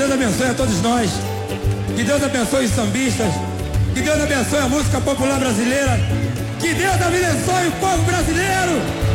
Deus abençoe a todos nós. Que Deus abençoe os sambistas. Que Deus abençoe a música popular brasileira. Que Deus abençoe o povo brasileiro.